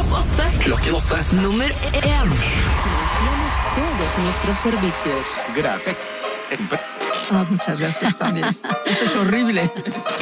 Topp 8. Klokken 8. Nummer 1. Iniciamos todos nuestros servicios. Gracias. Muchas gracias también. Eso es horrible.